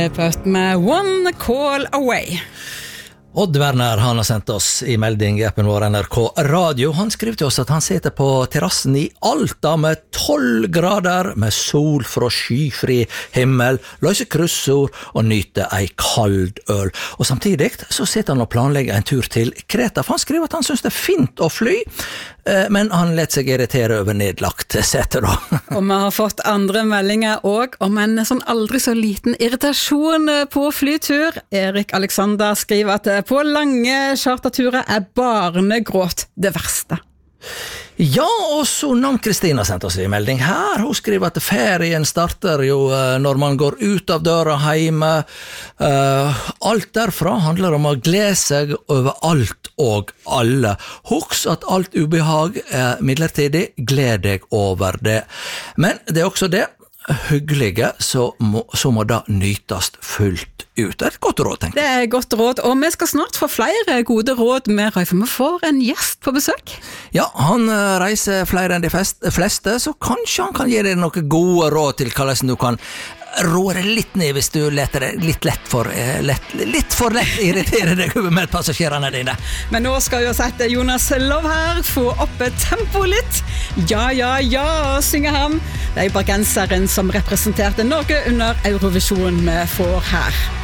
Pøst med One Call Away. Odd Werner, han har sendt oss i melding i appen vår NRK Radio. Han skriver til oss at han sitter på terrassen i Alta med 12 grader, med sol fra skyfri himmel, løser kryssord og nyter ei kald øl. Og samtidig så sitter han og planlegger en tur til Kreta, for han skriver at han synes det er fint å fly, men han lett seg irritere over nedlagt sete da. Og vi har fått andre meldinger også om en sånn aldri så liten irritasjon på flytur. Erik Alexander skriver at på lange charterturer er barnegråt det verste. Ja, og så Nan-Kristina sendte oss en melding her. Hun skriver at ferien starter jo når man går ut av døra hjemme. Alt derfra handler om å glede seg over alt og alle. Husk at alt ubehag er midlertidig, gled deg over det. Men det er også det hyggelige, så må det nytast fullt ut. Det er et godt råd, tenker jeg. Det er et godt råd, og vi skal snart få flere gode råd med Røy, for vi får en gjest på besøk. Ja, han reiser flere enn de fleste, så kanskje han kan gi deg noen gode råd til hvordan du kan roe deg litt ned hvis du leter deg litt for lett irritere deg over medpassasjerene dine. Men nå skal vi sette Jonas Love her, få opp tempo litt. Ja, synger han. Det er jo bergenseren som representerte Norge under Eurovision vi får her.